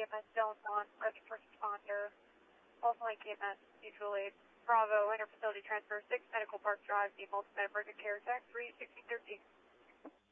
KMS Delphon, ready first responder. Also like KMS Mutual Aid. Bravo, interfacility transfer 6, Medical Park Drive, the multi-med emergent care attack 36013.